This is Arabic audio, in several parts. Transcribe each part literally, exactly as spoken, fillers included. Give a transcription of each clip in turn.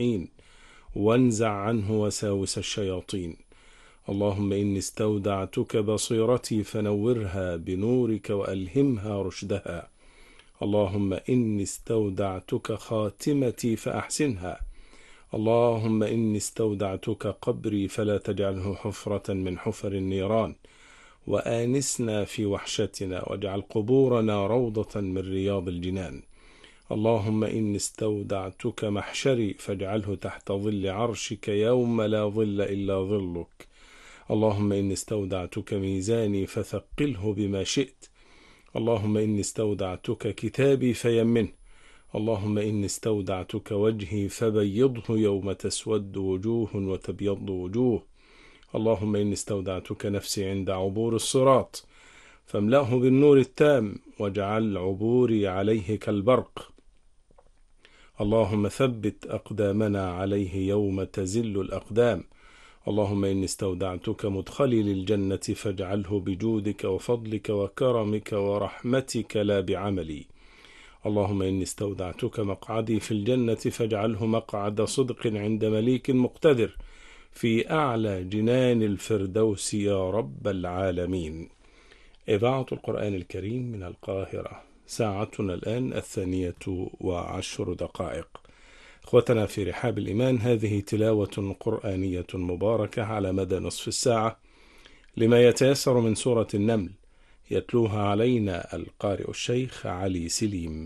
الصالحين وانزع عنه وساوس الشياطين. اللهم إني استودعتك بصيرتي فنورها بنورك وألهمها رشدها. اللهم إني استودعتك خاتمتي فأحسنها. اللهم إني استودعتك قبري فلا تجعله حفرة من حفر النيران، وآنسنا في وحشتنا واجعل قبورنا روضة من رياض الجنان. اللهم إني استودعتك محشري فاجعله تحت ظل عرشك يوم لا ظل إلا ظلك. اللهم إني استودعتك ميزاني فثقله بما شئت. اللهم إني استودعتك كتابي فيمنه. اللهم إني استودعتك وجهي فبيضه يوم تسود وجوه وتبيض وجوه. اللهم إني استودعتك نفسي عند عبور الصراط فاملأه بالنور التام واجعل عبوري عليه كالبرق. اللهم ثبت أقدامنا عليه يوم تزل الأقدام. اللهم إني استودعتك مدخلي للجنة فاجعله بجودك وفضلك وكرمك ورحمتك لا بعملي. اللهم إني استودعتك مقعدي في الجنة فاجعله مقعد صدق عند مليك مقتدر في أعلى جنان الفردوس يا رب العالمين. إذاعة القرآن الكريم من القاهرة، ساعتنا الآن الثانية وعشر دقائق. إخوتنا في رحاب الإيمان، هذه تلاوة قرآنية مباركة على مدى نصف الساعة لما يتيسر من سورة النمل، يتلوها علينا القارئ الشيخ علي سليم.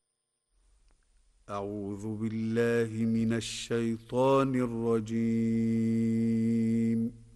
أعوذ بالله من الشيطان الرجيم.